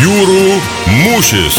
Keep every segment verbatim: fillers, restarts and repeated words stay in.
Jūrų mūšis.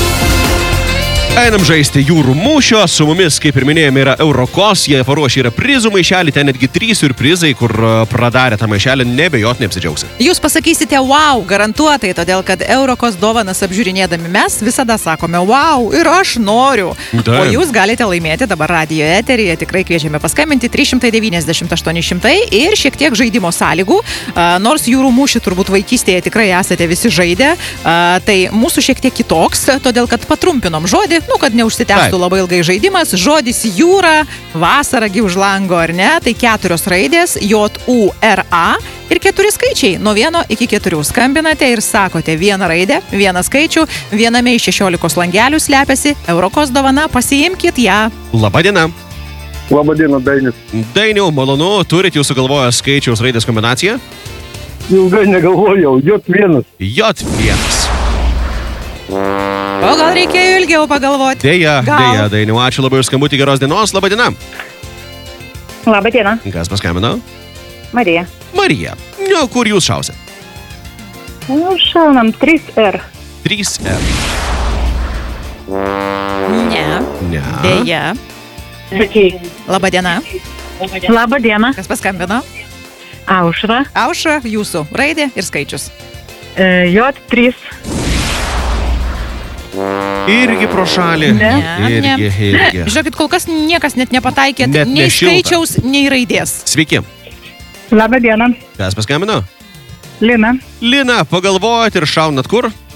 Einam žaisti jūrų mūšio, su mumis, kaip ir minėjome, yra Eurokos, jie paruošė yra prizų maišelį, ten netgi trys siurprizai, kur pradarė tą maišelį, nebejot neapsidžiaugsi. Jūs pasakysite wow, garantuotai, todėl kad Eurokos dovanas apžiūrinėdami mes visada sakome wow ir aš noriu. Taip. O jūs galite laimėti dabar radijo eteryje, tikrai kviečiame paskambinti trys šimtai devyniasdešimt aštuoni šimtai ir šiek tiek žaidimo sąlygų, a, nors jūrų mūšį turbūt vaikystėje tikrai esate visi žaidę, a, tai mūsų šiek tiek kitoks, todėl kad patrumpinom žodį, nu, kad neužsitęstų Taip. labai ilgai žaidimas. Žodis jūra, vasaragi už lango, ar ne? Tai keturios raidės, J U R A ir keturi skaičiai. Nuo vieno iki keturių skambinate ir sakote vieną raidę, vieną skaičių, viename iš šešiolikos langelių slepiasi Eurokos dovana, pasiimkit ją. Labadiena. Labadiena, Dainis. Dainiau, malonu, turit jūs sugalvoję skaičiaus raidės kombinaciją? Ilgai negalvojau, J vienas. J vienas. O gal reikėjo ilgiau pagalvoti? Deja, Gal. deja, Dainiau, ačiū labai už skambutį, geros dienos, labadiena. Labadiena, Kas paskambino? Marija. Marija. Nu, kur jūs šausit? Nu, šaunam trys R. trys R. Ne. Ne. Deja. Labadiena. Labadiena, Kas paskambino? Aušra. Aušra, jūsų raidė ir skaičius. J trys. Irgi pro šalį. Ne, Irgi, ne. irgi. Žinokit, kol kas niekas net nepataikė Net nei nešilta. skaičiaus, nei raidės. Sveiki. Labadiena, Kas paskambino? Lina. Lina, pagalvojat ir šaunat kur?